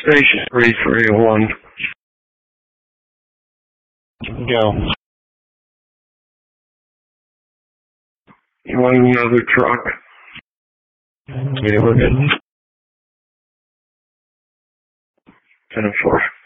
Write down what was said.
Station 3301. Go. You want another truck? Yeah, we're good. 10-4.